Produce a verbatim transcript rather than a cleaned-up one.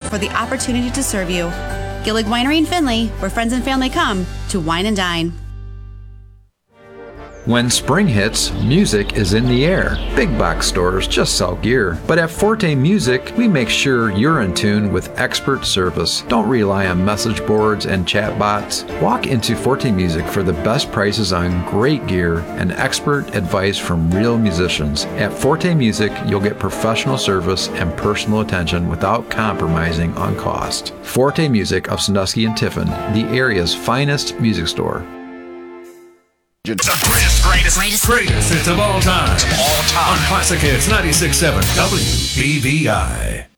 for the opportunity to serve you. Gillig Winery in Findlay, where friends and family come to wine and dine. When spring hits, music is in the air. Big box stores just sell gear. But at Forte Music, we make sure you're in tune with expert service. Don't rely on message boards and chat bots. Walk into Forte Music for the best prices on great gear and expert advice from real musicians. At Forte Music, you'll get professional service and personal attention without compromising on cost. Forte Music of Sandusky and Tiffin, the area's finest music store. The greatest, greatest, greatest, greatest hits of all time. Of all time. On Classic Hits ninety-six point seven W B B I.